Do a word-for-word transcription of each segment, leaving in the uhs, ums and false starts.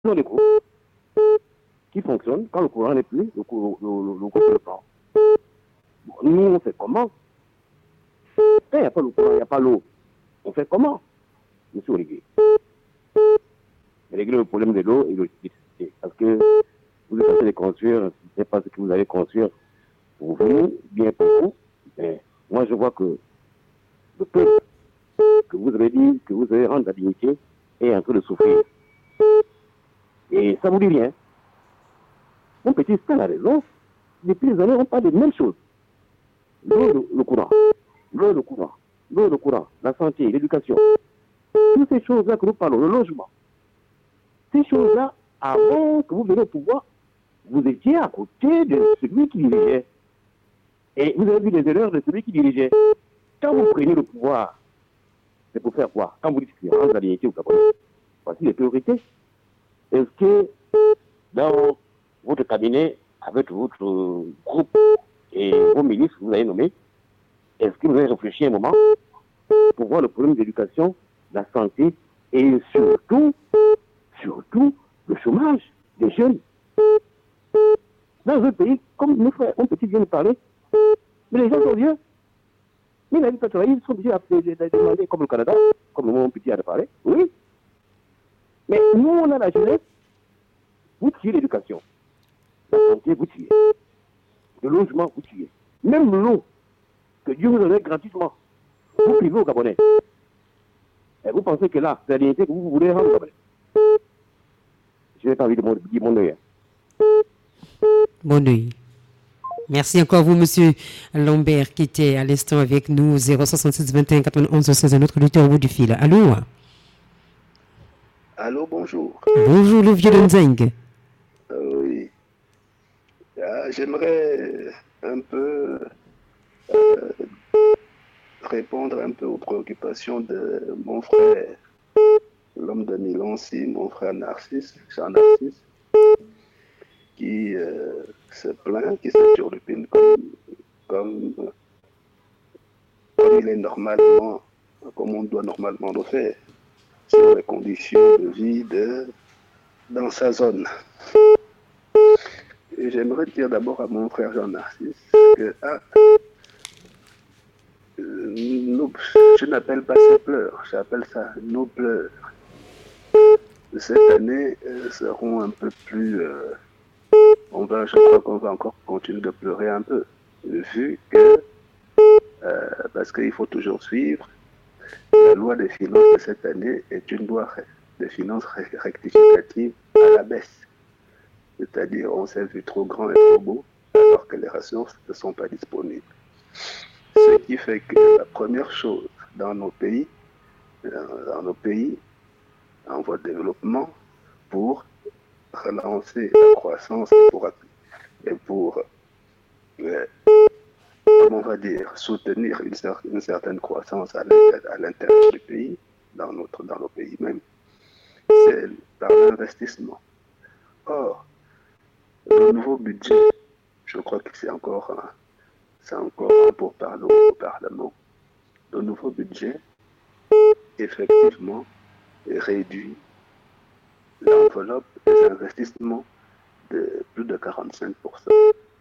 Dans les groupes qui fonctionnent, quand le courant n'est plus, le, cou- le, le, le groupe le prend. Bon, nous, on fait comment? Quand il n'y a pas le courant, il n'y a pas l'eau. On fait comment, monsieur Olivier? Régler le problème de l'eau et de l'électricité. Parce que vous êtes en train de construire, je ne sais pas ce que vous allez construire pour vous, bien pour vous. Mais moi, je vois que le peuple que vous avez dit, que vous avez rendre la dignité, est en train de souffrir. Et ça vous dit rien. Mon petit frère a raison. Depuis les années, on parle des mêmes choses. L'eau, le, le courant. L'eau, le courant. L'eau, le courant. La santé, l'éducation. Toutes ces choses-là que nous parlons, le logement. Ces choses-là, avant que vous veniez au pouvoir, vous étiez à côté de celui qui dirigeait. Et vous avez vu les erreurs de celui qui dirigeait. Quand vous prenez le pouvoir, c'est pour faire quoi? Quand vous dites que rendre la dignité au Gabonais, voici les priorités. Est-ce que dans votre cabinet, avec votre groupe et vos ministres que vous avez nommés, est-ce que vous avez réfléchi un moment pour voir le problème de l'éducation, la santé et surtout, surtout, le chômage des jeunes? Dans un pays, comme nos frères, mon petit vient de parler, mais les gens sont vieux. Mais la vie travailler, ils sont obligés de demander, comme le Canada, comme mon petit a parlé. Oui. Mais nous, on a la jeunesse, vous tuez l'éducation. La santé, vous tuez. Le logement, vous tuez. Même l'eau, que Dieu vous donne gratuitement, vous privez aux Gabonais. Et vous pensez que là, c'est la dignité que vous voulez rendre aux Gabonais. Je n'ai pas envie de dire mon œil. Bonne nuit. Merci encore vous, Monsieur Lambert, qui était à l'instant avec nous, zéro soixante-six vingt et un quatre-vingt-onze seize, un autre lutteur au bout du fil. Allô? Allô, bonjour. Bonjour, le vieux Nzeng. Euh, oui. Ah, j'aimerais un peu euh, répondre un peu aux préoccupations de mon frère, l'homme de Milan-Si, mon frère Narcisse, Jean Narcisse, qui euh, se plaint, qui se turlupine comme, comme, comme il est normalement, comme on doit normalement le faire, sur les conditions de vie de, dans sa zone. Et j'aimerais dire d'abord à mon frère Jean Narcisse que ah, nous, je n'appelle pas ça pleurs, j'appelle ça nos pleurs. Cette année euh, seront un peu plus. Euh, on va, je crois qu'on va encore continuer de pleurer un peu, vu que, euh, parce qu'il faut toujours suivre, la loi des finances de cette année est une loi de finances rectificative à la baisse. C'est-à-dire, on s'est vu trop grand et trop beau, alors que les ressources ne sont pas disponibles. Ce qui fait que la première chose dans nos pays, dans nos pays en voie de développement, pour relancer la croissance et pour, et pour euh, comment on va dire, soutenir une, une certaine croissance à l'intérieur du pays, dans, notre, dans nos pays même, c'est par l'investissement. Or, le nouveau budget, je crois que c'est encore un, c'est encore un pour parler au Parlement. Le nouveau budget, effectivement, réduit l'enveloppe des investissements de plus de quarante-cinq pour cent.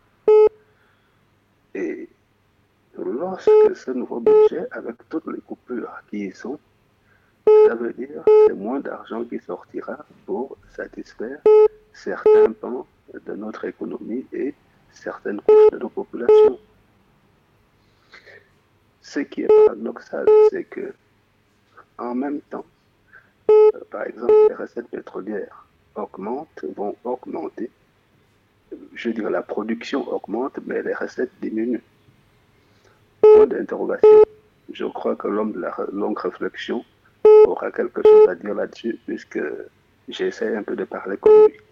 Et lorsque ce nouveau budget, avec toutes les coupures qui y sont, ça veut dire que c'est moins d'argent qui sortira pour satisfaire certains pans de notre économie et certaines couches de nos populations. Ce qui est paradoxal, c'est que en même temps, euh, par exemple, les recettes pétrolières augmentent, vont augmenter. Je veux dire, la production augmente, mais les recettes diminuent. Point d'interrogation. Je crois que l'homme de la longue réflexion aura quelque chose à dire là-dessus, puisque j'essaie un peu de parler comme lui.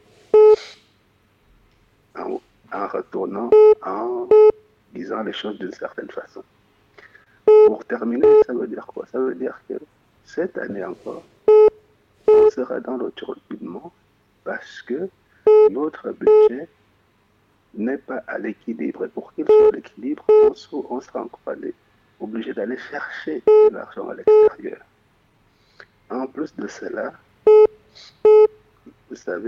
En, en retournant, en disant les choses d'une certaine façon. Pour terminer, ça veut dire quoi? Ça veut dire que cette année encore, on sera dans le turlupinnement parce que notre budget n'est pas à l'équilibre. Et pour qu'il soit à l'équilibre, on, on sera encore obligé d'aller chercher de l'argent à l'extérieur. En plus de cela, Vous savez.